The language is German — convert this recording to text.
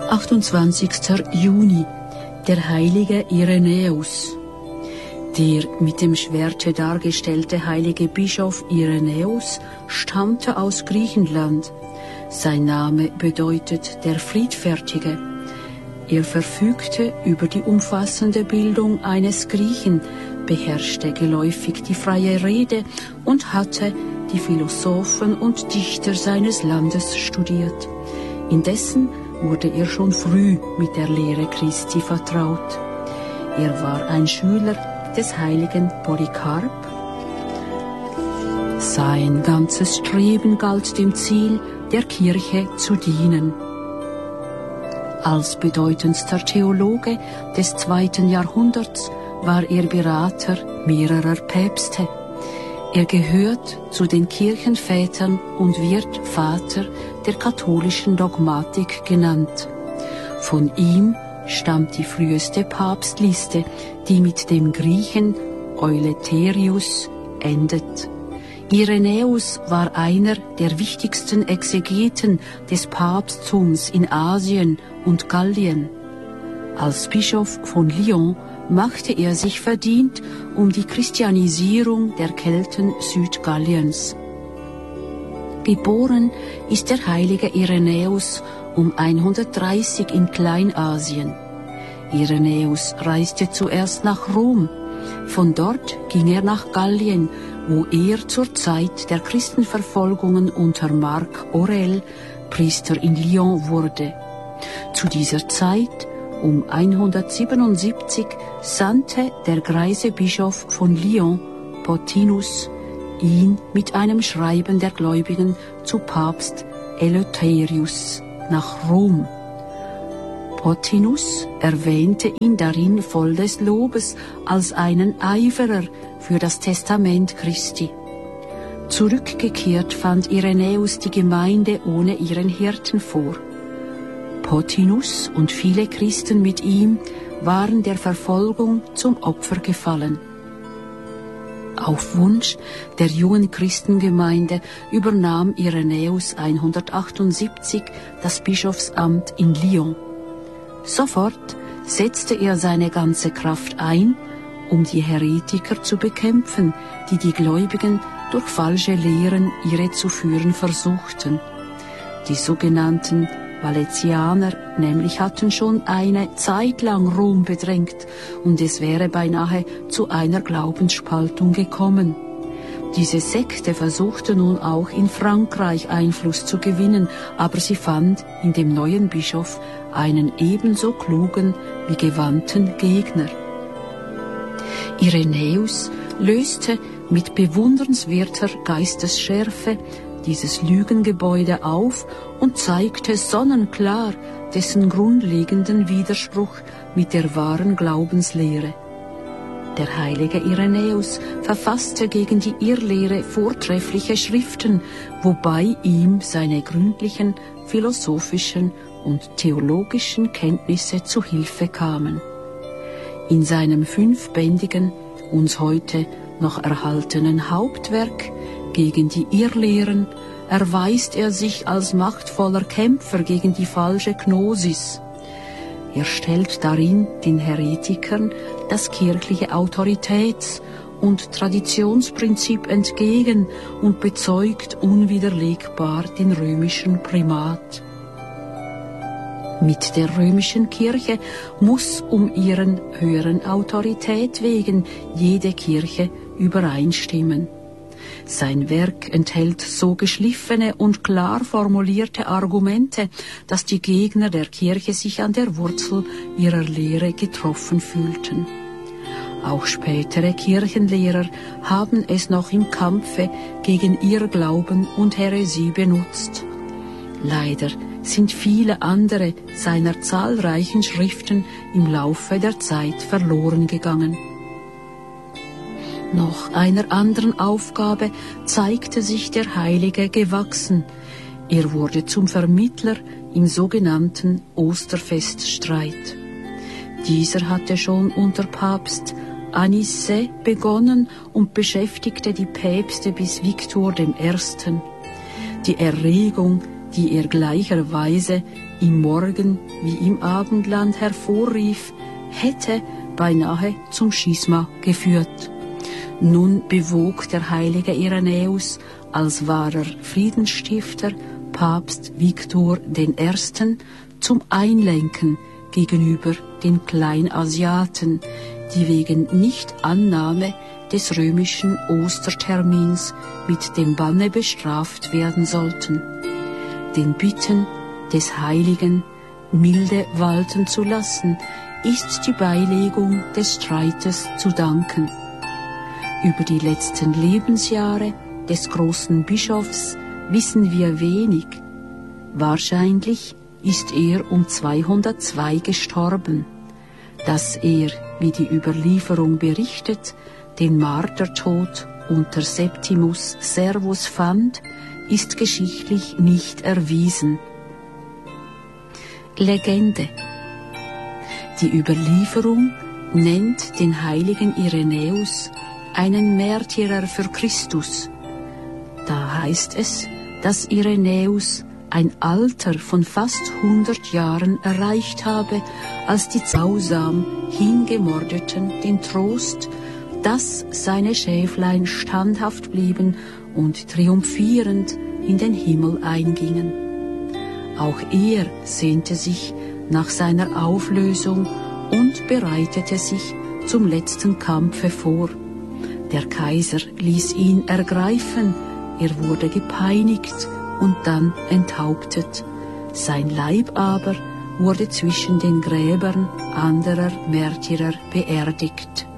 28. Juni, der heilige Irenäus. Der mit dem Schwerte dargestellte heilige Bischof Irenäus stammte aus Griechenland. Sein Name bedeutet der Friedfertige. Er verfügte über die umfassende Bildung eines Griechen, beherrschte geläufig die freie Rede und hatte die Philosophen und Dichter seines Landes studiert. Indessen wurde er schon früh mit der Lehre Christi vertraut. Er war ein Schüler des heiligen Polycarp. Sein ganzes Streben galt dem Ziel, der Kirche zu dienen. Als bedeutendster Theologe des 2. Jahrhunderts war er Berater mehrerer Päpste. Er gehört zu den Kirchenvätern und wird Vater der katholischen Dogmatik genannt. Von ihm stammt die früheste Papstliste, die mit dem Griechen Euleterius endet. Irenäus war einer der wichtigsten Exegeten des Papsttums in Asien und Gallien. Als Bischof von Lyon machte er sich verdient um die Christianisierung der Kelten Südgalliens. Geboren ist der heilige Irenäus um 130 in Kleinasien. Irenäus reiste zuerst nach Rom. Von dort ging er nach Gallien, wo er zur Zeit der Christenverfolgungen unter Marc Aurel Priester in Lyon wurde. Zu dieser Zeit, um 177, sandte der greise Bischof von Lyon, Pothinus, ihn mit einem Schreiben der Gläubigen zu Papst Eleutherius nach Rom. Pothinus erwähnte ihn darin voll des Lobes als einen Eiferer für das Testament Christi. Zurückgekehrt fand Irenäus die Gemeinde ohne ihren Hirten vor. Pothinus und viele Christen mit ihm waren der Verfolgung zum Opfer gefallen. Auf Wunsch der jungen Christengemeinde übernahm Irenäus 178 das Bischofsamt in Lyon. Sofort setzte er seine ganze Kraft ein, um die Heretiker zu bekämpfen, die die Gläubigen durch falsche Lehren irrezuführen versuchten. Die sogenannten Valetianer nämlich hatten schon eine Zeit lang Rom bedrängt und es wäre beinahe zu einer Glaubensspaltung gekommen. Diese Sekte versuchte nun auch in Frankreich Einfluss zu gewinnen, aber sie fand in dem neuen Bischof einen ebenso klugen wie gewandten Gegner. Irenäus löste mit bewundernswerter Geistesschärfe dieses Lügengebäude auf und zeigte sonnenklar dessen grundlegenden Widerspruch mit der wahren Glaubenslehre. Der heilige Irenäus verfasste gegen die Irrlehre vortreffliche Schriften, wobei ihm seine gründlichen philosophischen und theologischen Kenntnisse zu Hilfe kamen. In seinem 5bändigen, uns heute noch erhaltenen Hauptwerk gegen die Irrlehren erweist er sich als machtvoller Kämpfer gegen die falsche Gnosis. Er stellt darin den Heretikern das kirchliche Autoritäts- und Traditionsprinzip entgegen und bezeugt unwiderlegbar den römischen Primat. Mit der römischen Kirche muss um ihren höheren Autorität wegen jede Kirche übereinstimmen. Sein Werk enthält so geschliffene und klar formulierte Argumente, dass die Gegner der Kirche sich an der Wurzel ihrer Lehre getroffen fühlten. Auch spätere Kirchenlehrer haben es noch im Kampfe gegen Irrglauben und Häresie benutzt. Leider sind viele andere seiner zahlreichen Schriften im Laufe der Zeit verloren gegangen. Noch einer anderen Aufgabe zeigte sich der Heilige gewachsen. Er wurde zum Vermittler im sogenannten Osterfeststreit. Dieser hatte schon unter Papst Aniset begonnen und beschäftigte die Päpste bis Viktor I. Die Erregung, die er gleicherweise im Morgen wie im Abendland hervorrief, hätte beinahe zum Schisma geführt. Nun bewog der heilige Irenäus als wahrer Friedensstifter Papst Viktor I. zum Einlenken gegenüber den Kleinasiaten, die wegen Nichtannahme des römischen Ostertermins mit dem Banne bestraft werden sollten. Den Bitten des Heiligen, milde walten zu lassen, ist die Beilegung des Streites zu danken. Über die letzten Lebensjahre des großen Bischofs wissen wir wenig. Wahrscheinlich ist er um 202 gestorben. Dass er, wie die Überlieferung berichtet, den Martertod unter Septimus Servus fand, ist geschichtlich nicht erwiesen. Legende. Die Überlieferung nennt den heiligen Irenäus einen Märtyrer für Christus. Da heißt es, dass Irenäus ein Alter von fast 100 Jahren erreicht habe, als die grausam Hingemordeten den Trost, dass seine Schäflein standhaft blieben und triumphierend in den Himmel eingingen. Auch er sehnte sich nach seiner Auflösung und bereitete sich zum letzten Kampfe vor. Der Kaiser ließ ihn ergreifen, er wurde gepeinigt und dann enthauptet. Sein Leib aber wurde zwischen den Gräbern anderer Märtyrer beerdigt.